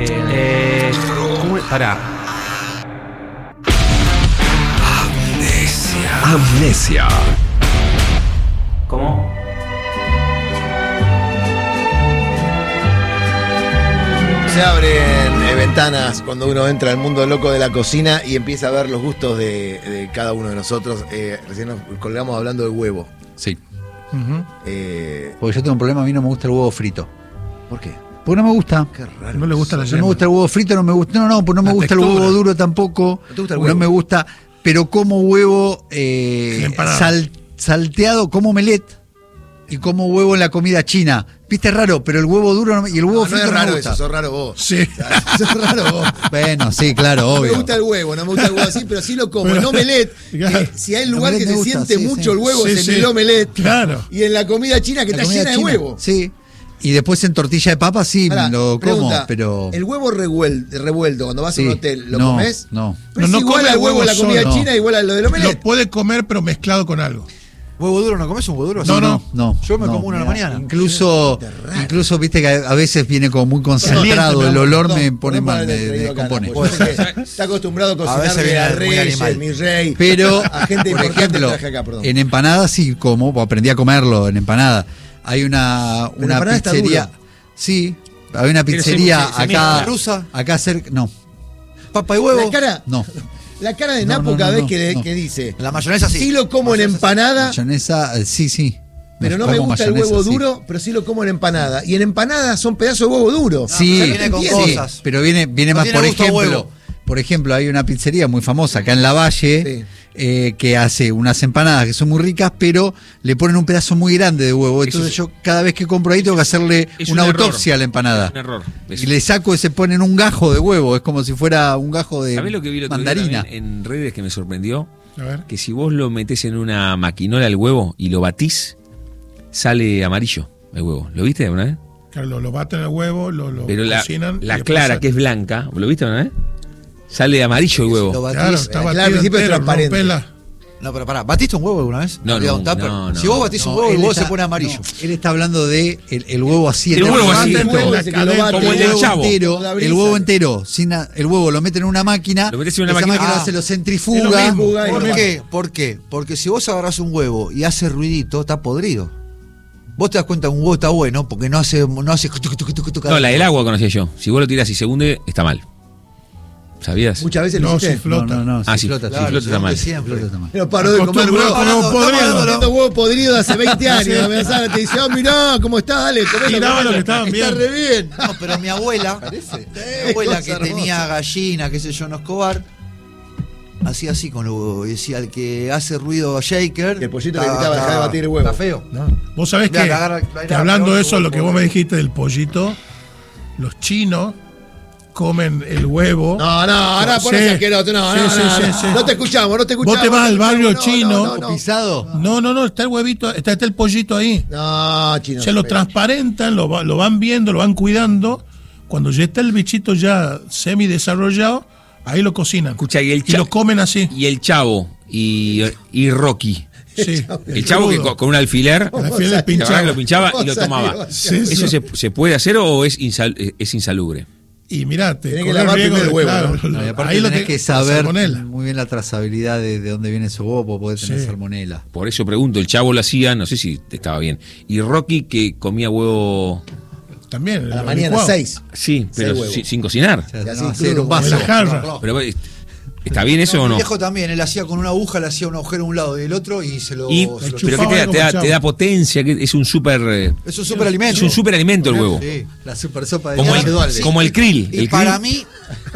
¿Cómo es? Pará. Amnesia. ¿Cómo? Se abren ventanas cuando uno entra al mundo loco de la cocina y empieza a ver los gustos de cada uno de nosotros. Recién nos colgamos hablando del huevo. Sí. Porque yo tengo un problema, a mí no me gusta el huevo frito. ¿Por qué? Porque no me gusta. Qué raro. No le gusta la No yema. me gusta el huevo frito, no me gusta. Pues no me La gusta textura. el huevo duro tampoco. ¿No te gusta el huevo? No me gusta. Pero como huevo empanada. salteado, como omelette y como huevo en la comida china. Viste, es raro, pero el huevo duro y el huevo No, no frito es no me raro gusta. eso, sos raro vos. Sí. Sos raro vos. Bueno, sí, claro, No me obvio. gusta el huevo, no me gusta el huevo así, pero sí lo como. Pero- En omelette, Claro. si hay lugar que omelette se me gusta, siente sí, mucho sí. el huevo Sí, es en sí. el omelette. Claro. Y en la comida china que La está comida llena de china, huevo. Sí. Y después en tortilla de papa sí Pará, lo como, pregunta, pero. ¿el huevo revuelto cuando vas Sí. a un hotel, lo No, comés? no. Pero No, es no igual come al huevo huevo en la comida solo. china, igual a lo del Lo omelette. puede comer, pero mezclado con algo. ¿Huevo duro no comes un huevo duro? No, No. Yo me no, como uno a la mira, mañana. Incluso viste que a veces viene como muy concentrado, Caliente, el olor Perdón, me pone perdón mal, por me haberle traído acá, descompone. no, porque yo sé que está acostumbrado a A veces cocinarle viene a muy Reyes, animal. mi rey. Pero, a gente por importante ejemplo, traje acá, perdón. en empanadas sí como, pues aprendí a comerlo en empanada. Hay una empanada está pizzería. duro. Sí, hay una Pero pizzería se acá. mezcla. ¿Rusa? Acá cerca. No, ¿Papa y huevo? La cara de No, Napo no, cada no, vez no, que, no. que dice, La mayonesa sí. sí lo como en empanada, mayonesa, sí. pero no me Como gusta el mayonesa, huevo sí. duro, pero sí lo como en empanada. Y en empanada son pedazos de huevo duro. Sí, pero viene con sí, cosas. pero viene No más, tiene por gusto a ejemplo. huevo. Por ejemplo, hay una pizzería muy famosa acá en La Valle que hace unas empanadas que son muy ricas, pero le ponen un pedazo muy grande de huevo. Eso Entonces es- yo cada vez que compro ahí tengo que hacerle Es una un error. autopsia a la empanada. Es un error. Y le saco y se ponen un gajo de huevo. Es como si fuera un gajo de ¿Sabés lo que vi el otro día mandarina. también en redes que me sorprendió? A ver. Que si vos lo metés en una maquinola el huevo y lo batís, sale amarillo el huevo. ¿Lo viste alguna vez? Claro, lo baten el huevo, lo Pero la cocinan. y después clara, sale. que es blanca, ¿lo viste alguna vez? Sale amarillo el Lo huevo. batís. Claro, está Claro, batido al principio es entero, transparente. rompela. No, pero pará, ¿batiste un huevo alguna vez? No, Arriba de un no, tupper. no, Si vos batís un huevo, el él huevo está- se pone amarillo. no, él está hablando de el huevo así. El huevo así. El huevo ese que lo bate. Como el del Chavo. La brisa. El huevo entero, el huevo lo meten en una máquina, Lo metés en una esa máquina. máquina Ah. se lo Es centrifuga. lo mismo. Fuga y ¿Por lo qué? ¿Por qué? Porque si vos agarrás un huevo y hace ruidito, está podrido. Vos te das cuenta que un huevo está bueno porque no hace No, la del agua conocía yo. Si vos lo tirás y se hunde, está mal. ¿Sabías? Muchas veces lo No, hiciste. si flota. No, Ah, si sí, flota, sí, sí, flota está mal. Siempre. Pero paró de comer Acostumbrado huevo. a huevo podrido. Comiendo huevo podrido de hace 20 años. Me pensaba, te dice, mirá, ¿cómo está? Dale, comelo, Tiraba comelo. lo que estaban Está bien. re bien. No, pero mi abuela, mi abuela que cosa tenía hermosa. gallina, qué sé yo, en Escobar, hacía así con los huevos. Y decía, el que hace ruido shaker. Y el pollito le gritaba, dejá de batir el huevo. Está feo. Vos sabés Mirá, que, la agarra- que hablando peor de que eso, vos, lo que vos me dijiste del pollito, los chinos comen el huevo. No, ahora Sí. ponés asqueroso. No, Sí, no, sí, no, sí, no. sí. No te escuchamos, no te escuchamos. Vos te vas no al barrio escuchamos, chino. no, no, no. pisado. No, está el huevito, está el pollito ahí. No, chino. Se lo transparentan, lo van viendo, lo van cuidando. Cuando ya está el bichito ya semi desarrollado, ahí lo cocinan. Escucha, y el Y lo comen así. Y el Chavo y Rocky. Sí. El Chavo que Crudo. con un alfiler, El alfiler le la verdad que pinchaba. lo pinchaba y lo ¿Cómo tomaba. salió? Sí, ¿Eso sí. se puede hacer o es insalubre? Y mirá, te Tenés que corre lavar riesgo primero el de- huevo, claro, No, y aparte ahí lo tenés te- que saber salmonela. muy bien la trazabilidad de dónde viene su huevo, porque podés tener Sí. salmonela. Por eso pregunto, el Chavo lo hacía, no sé si estaba bien. Y Rocky que comía huevo, También. A la lo mañana, licuado. 6. sí, pero huevos. sin cocinar. O sea, Y así no, hacer crudo, un En vaso. la jarra. Pero ¿está bien eso o Mi no? viejo también, él hacía con una aguja, le hacía un agujero a un lado y el otro y se lo. Y, se lo pero chupaba ¿qué te da? como Te da, Chavo. te da potencia, que es un super Es un superalimento. es un superalimento el huevo. Sí. La super sopa de Como Chavo Dualde. como el krill. Y El para krill, mí,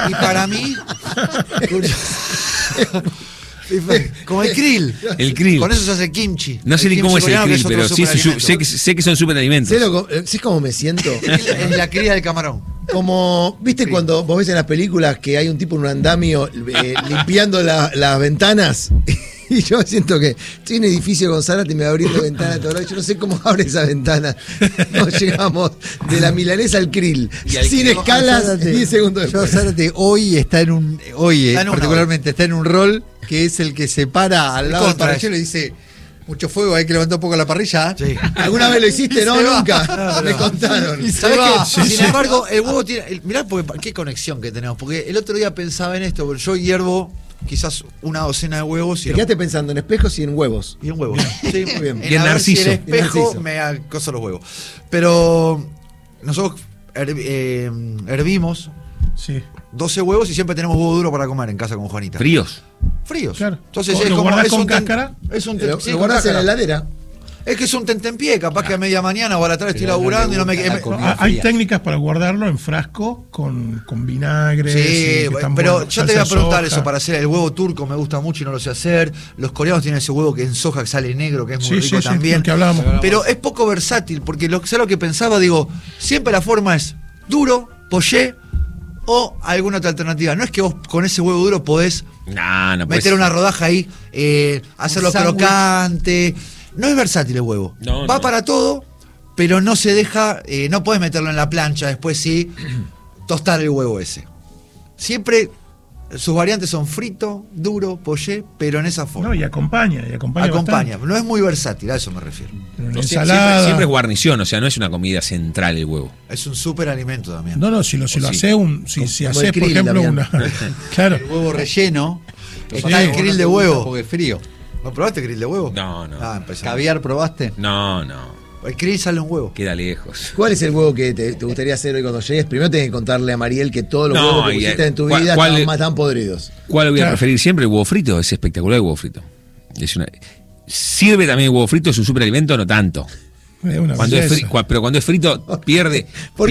como el krill. El krill. Con eso se hace kimchi. No sé ni cómo es el coreano, que krill, otro pero sí, superalimento. sé que son superalimentos. ¿Sabés cómo me siento? Es la cría del camarón. Como, ¿viste cuando vos ves en las películas que hay un tipo en un andamio limpiando las ventanas? Y yo siento que estoy en un edificio con Zárate y me va abriendo ventana todo el Yo no sé cómo abre esa ventana. No llegamos de la milanesa al krill. Y al Sin krill. escalas, Zárate, 10 segundos yo después. Zárate hoy está en un. Hoy, Está en una particularmente, está en un rol que es el que se para al El lado del contra parrillero y dice: Mucho fuego, hay que levantar un poco la parrilla. Sí. ¿Alguna vez lo hiciste? No, se va. nunca. Me contaron. ¿Sabés va. qué? Sin embargo, el huevo tiene. Mirá qué conexión que tenemos. Porque el otro día pensaba en esto, porque yo hiervo quizás una docena de huevos y, Te quedaste pensando en espejos y en huevos. y en huevos. Sí, Muy bien. Y en a ver narciso. Si el Y en espejo narciso. me acosa los huevos. Pero nosotros hervimos Sí. 12 huevos y siempre tenemos huevo duro para comer en casa con Juanita. Fríos. Fríos. Claro. Entonces ¿Lo es como. guardás Es con un cáscara? Es un Lo, sí, lo con guardás en la cáscara. heladera. Es que es un tentempié, capaz que a media mañana o a la tarde estoy Pero no laburando le y no me. gusta la me- comida. Hay fría. técnicas para guardarlo en frasco con vinagre. Sí, pero yo te voy a preguntar eso para hacer el huevo turco, me gusta mucho y no lo sé hacer. Los coreanos tienen ese huevo que en soja que sale negro, que es muy rico también. lo que hablábamos. Pero es poco versátil, porque ¿sabes lo que pensaba? Digo, siempre la forma es duro, poché o alguna otra alternativa. No es que vos con ese huevo duro podés No puede meter ser. una rodaja ahí, hacerlo Un sándwich. crocante. No es versátil el huevo. No, Va no. para todo, pero no se deja, no podés meterlo en la plancha, después sí, tostar el huevo ese. Siempre sus variantes son frito, duro, poché, pero en esa forma. No, y acompaña. Acompaña. No es muy versátil, a eso me refiero. Una No, ensalada. siempre es guarnición, o sea, no es una comida central el huevo. Es un súper alimento también. No, si lo sí. haces si Como haces, el por krill, ejemplo, Damián. una. Claro. El huevo relleno. Está el no grill te de gusta huevo. Porque es frío. ¿No probaste grill de huevo? No. Ah, empezamos. ¿Caviar probaste? No. El grill sale un huevo. Queda lejos. ¿Cuál es el huevo que te gustaría hacer hoy cuando llegues? Primero tenés que contarle a Mariel que todos los No, huevos que y, pusiste en tu ¿cuál- vida cuál- están podridos. ¿Cuál voy a Claro. preferir siempre? El huevo frito. Es espectacular el huevo frito. Sirve también el huevo frito, es un superalimento, no tanto. Es una Pero cuando es frito, pierde. ¿Por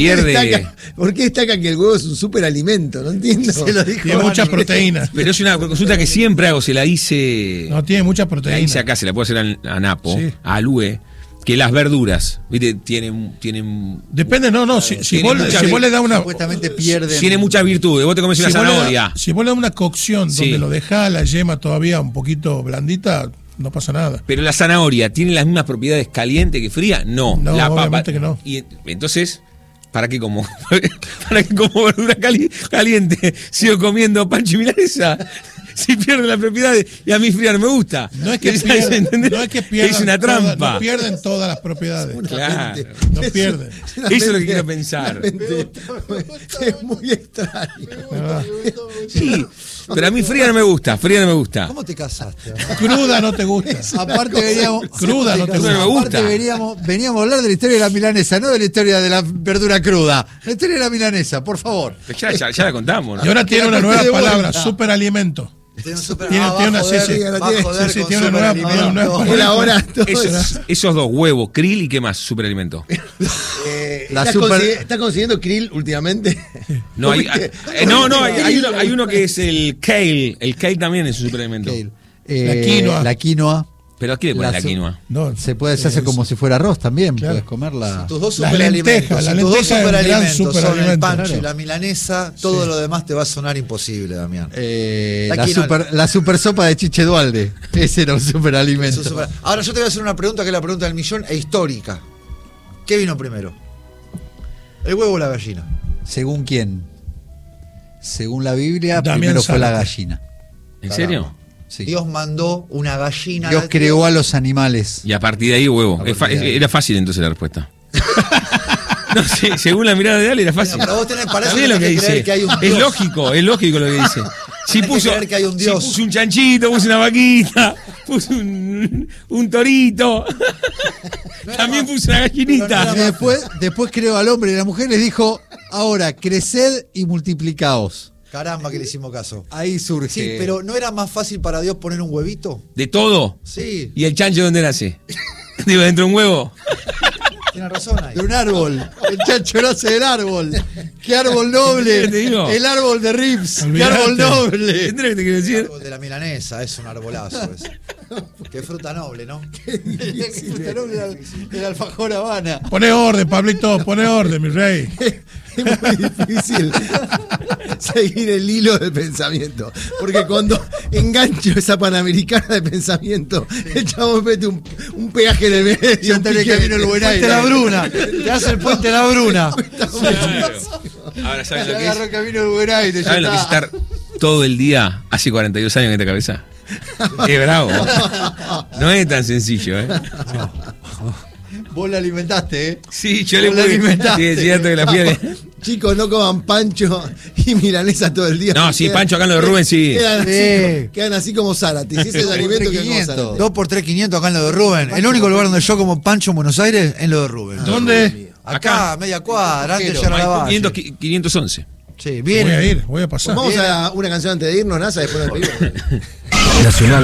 qué destaca que el huevo es un superalimento? No entiendo. Se lo dijo Tiene muchas Ani. proteínas. Pero es una consulta que siempre hago, se la hice. No, tiene muchas La hice proteínas. acá, se la puedo hacer a Napo, Sí. a Alue, que las verduras, ¿viste? Tienen Depende, si Tiene vos le das una. Supuestamente pierden. tiene muchas virtudes. Vos te comes una Si vos le das- zanahoria. si vos le das una cocción Sí. donde lo dejás la yema todavía un poquito blandita, no pasa nada. Pero la zanahoria tiene las mismas propiedades caliente que fría, no. No, la papa. obviamente que no. Y entonces, ¿para qué como? ¿Para qué como verdura caliente? Sigo comiendo pancho y milanesa. Si pierde las propiedades y a mí fría no me gusta. No es que ¿Entendés? pierden, no es que pierdan Es una trampa. no pierden todas las propiedades. Claro. No pierden. Una Eso es lo que mente- quiero pensar. una mente- Es muy extraño. ¿Verdad? Sí, pero a mí fría no me gusta. Fría no me gusta. ¿Cómo te casaste? Cruda no te gusta. Aparte veníamos. Cruda no te Cruda no me gusta. gusta. Aparte veníamos a hablar de la historia de la milanesa, no de la historia de la verdura cruda. La historia de la milanesa, por favor. Ya la contamos, ¿no? Y ahora tiene Que la una corté nueva de palabra, vuelta. superalimento. Tiene un super- Tiene- va tiene a una- joder- sí, sí. va a Sí, joder sí, con tiene una nueva- superalimento. una nueva- Él ahora todo Esos dos huevos, krill y qué más, superalimento. La ¿Estás, super- ¿Estás consiguiendo krill últimamente? No, hay, ¿Viste? hay uno que es el kale. El kale también es un superalimento. Kale. quinoa. La quinoa. Pero ¿a qué le ponen la su- quinoa? No, Se puede hacer como si fuera arroz también. Claro. Puedes comerla. Tus dos Las superalimentos. lentejas, la Si tus dos lenteja es un gran superalimentos son el superalimento, pancho y claro. la milanesa, todo lo demás te va a sonar imposible, Damián. La, La quinoa. la super sopa de Chiche Dualde. Ese era un superalimento. Eso es super- Ahora yo te voy a hacer una pregunta que es la pregunta del millón e histórica. ¿Qué vino primero? ¿El huevo o la gallina? ¿Según quién? Según la Biblia, Damián primero fue la Zárate. gallina. ¿En serio? Sí. Dios mandó una gallina. Dios creó a los animales. Y a partir de ahí, huevo. Era fácil entonces la respuesta. No sé, según la mirada de Ale era fácil. Pero vos tenés- para eso Está bien lo que tenés que creer dice. que hay un Es Dios. lógico lo que dice. Si Tenés que creer que hay un Dios. si puso un chanchito, puso una vaquita, puso un torito, también puso una gallinita. Y después creó al hombre y a la mujer, les dijo, ahora, creced y multiplicaos. Caramba que le hicimos caso. Ahí surge. Sí, pero ¿no era más fácil para Dios poner un huevito? De todo. Sí, ¿Y el chancho dónde nace? Digo, dentro de un huevo. tiene razón ahí. De un árbol. El chancho nace del árbol. ¡Qué árbol noble! Te digo. El árbol de Rips. ¡Qué Olvidate. árbol noble! ¿Entendés lo que te quiero El decir? árbol de la milanesa es un arbolazo ese. Qué fruta noble, ¿no? El alfajor Habana. Pone orden, Pablito, pone orden, mi rey. Es muy difícil seguir el hilo del pensamiento. Porque cuando engancho esa panamericana de pensamiento, el chavo mete un peaje en el medio. Ya está en el camino el buen aire. Puente La Bruna. Te hace el puente La Bruna. Claro. Ahora, ¿sabes lo que Agarro es? el camino del buen aire. Ya ¿Saben lo que es está. estar todo el día hace 42 años en esta cabeza? Es bravo. No es tan sencillo, ¿eh? Vos la alimentaste, ¿eh? Sí, yo le Vos la puse. alimentaste. Sí, es cierto que la fui a... Chicos, no coman pancho y milanesa todo el día. No, sí, pancho acá en lo de Rubén, sí. Quedan así como Zárate. Si ese es el alimento que como Zárate. 2 por 3, 500 acá en lo de Rubén. El único lugar donde yo como pancho en Buenos Aires es en lo de Rubén. ¿Dónde? Acá, media cuadra, antes de llegar a la Valle. 511. Sí, Voy a viene. ir, voy a pasar. Vamos a una canción antes de irnos, NASA, después nos despedimos. Nacional